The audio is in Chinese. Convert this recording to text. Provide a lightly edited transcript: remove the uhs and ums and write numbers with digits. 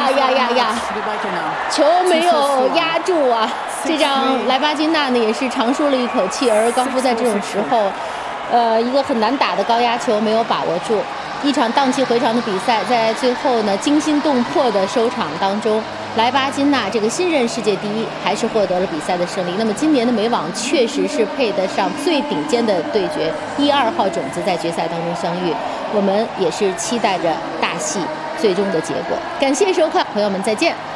呀！球没有压住啊！这张莱巴金娜呢也是长舒了一口气，而高夫在这种时候，一个很难打的高压球没有把握住。一场荡气回肠的比赛，在最后呢惊心动魄的收场当中，莱巴金娜这个新任世界第一还是获得了比赛的胜利。那么今年的美网确实是配得上最顶尖的对决，1、2号种子在决赛当中相遇，我们也是期待着大戏最终的结果。感谢收看，朋友们再见。